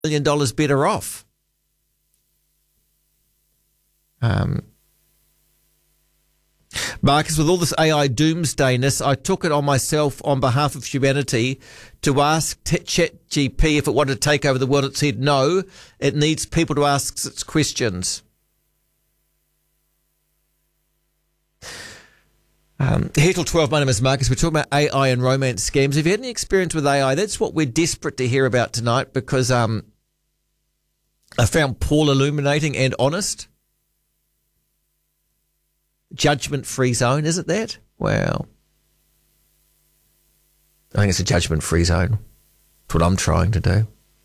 $1 million better off. Marcus, with all this AI doomsdayness, I took it on myself on behalf of humanity to ask ChatGPT if it wanted to take over the world. It said no, it needs people to ask its questions. Here till 12, my name is Marcus. We're talking about AI and romance scams. Have you had any experience with AI? That's what we're desperate to hear about tonight, because I found Paul illuminating and honest. Judgment-free zone, is it that? Well, I think it's a judgment-free zone. That's what I'm trying to do.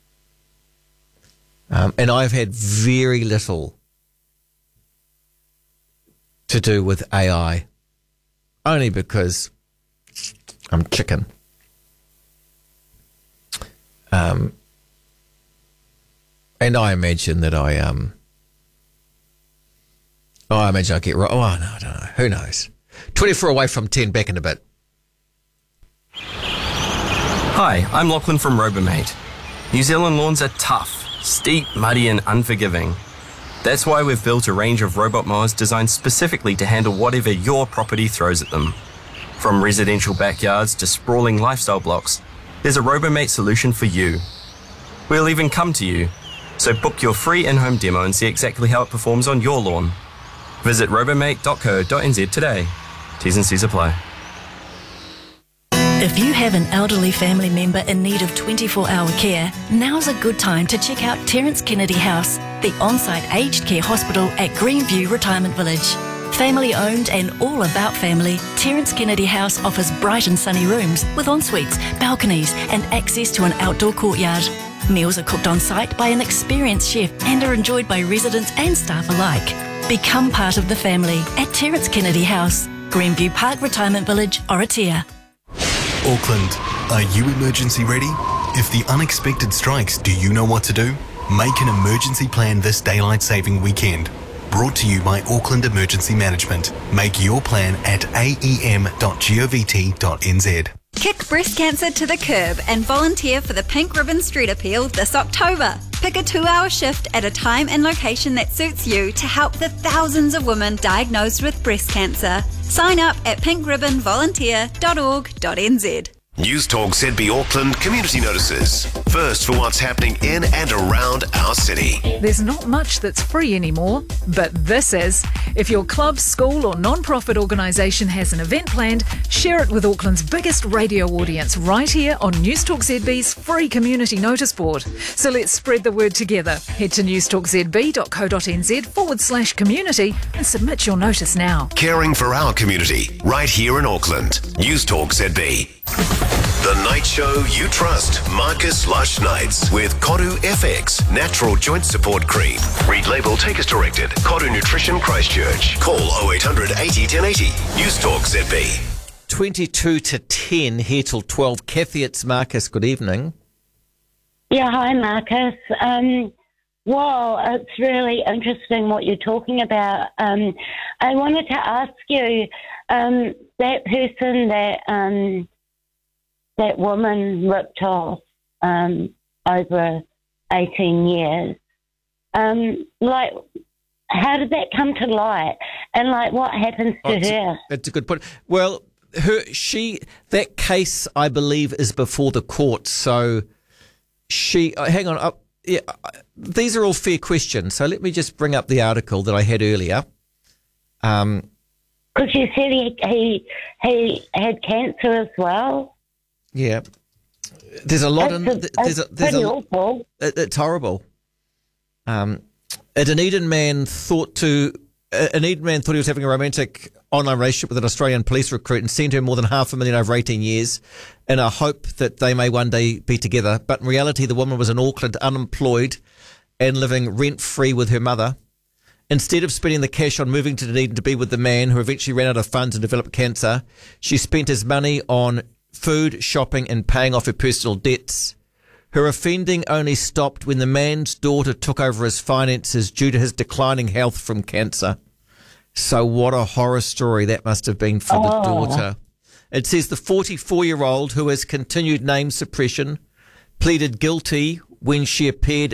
And I've had very little to do with AI, only because I'm chicken. And I imagine that I imagine I'll get right. Oh, no, I don't know. Who knows? 24 away from 10, back in a bit. Hi, I'm Lachlan from Robomate. New Zealand lawns are tough, steep, muddy and unforgiving. That's why we've built a range of robot mowers designed specifically to handle whatever your property throws at them. From residential backyards to sprawling lifestyle blocks, there's a Robomate solution for you. We'll even come to you, so book your free in-home demo and see exactly how it performs on your lawn. Visit robomate.co.nz today. T's and C's apply. If you have an elderly family member in need of 24-hour care, now's a good time to check out Terence Kennedy House, the on-site aged care hospital at Greenview Retirement Village. Family owned and all about family, Terence Kennedy House offers bright and sunny rooms with en-suites, balconies and access to an outdoor courtyard. Meals are cooked on site by an experienced chef and are enjoyed by residents and staff alike. Become part of the family at Terence Kennedy House, Greenview Park Retirement Village, Oratia. Auckland, are you emergency ready? If the unexpected strikes, do you know what to do? Make an emergency plan this daylight saving weekend. Brought to you by Auckland Emergency Management. Make your plan at aem.govt.nz. Kick breast cancer to the curb and volunteer for the Pink Ribbon Street Appeal this October. Pick a 2-hour shift at a time and location that suits you to help the thousands of women diagnosed with breast cancer. Sign up at pinkribbonvolunteer.org.nz. News Talk ZB Auckland community notices. First for what's happening in and around our city. There's not much that's free anymore, but this is. If your club, school or non-profit organisation has an event planned, share it with Auckland's biggest radio audience right here on News Talk ZB's free community notice board. So let's spread the word together. Head to newstalkzb.co.nz/community and submit your notice now. Caring for our community right here in Auckland. News Talk ZB. The night show you trust. Marcus Lush Nights with Koru FX Natural Joint Support Cream. Read label, take as directed. Koru Nutrition Christchurch. Call 0800 80 1080. News Talk ZB. 22 to 10 here till 12. Kathy, it's Marcus. Good evening. Yeah, hi Marcus. Well, it's really interesting what you're talking about. I wanted to ask you, that person that woman ripped off over 18 years. Like, how did that come to light? And, like, what happens to her? That's a good point. Well, that case, I believe, is before the court. So hang on. These are all fair questions. So let me just bring up the article that I had earlier. Because you said he had cancer as well. Yeah, there's a lot. It's pretty awful. It's horrible. A Dunedin man thought he was having a romantic online relationship with an Australian police recruit and sent her more than $500,000 over 18 years in a hope that they may one day be together. But in reality, the woman was in Auckland, unemployed and living rent-free with her mother. Instead of spending the cash on moving to Dunedin to be with the man who eventually ran out of funds and developed cancer, she spent his money on food, shopping and paying off her personal debts. Her offending only stopped when the man's daughter took over his finances due to his declining health from cancer. So what a horror story that must have been for the daughter. It says the 44-year-old, who has continued name suppression, pleaded guilty when she appeared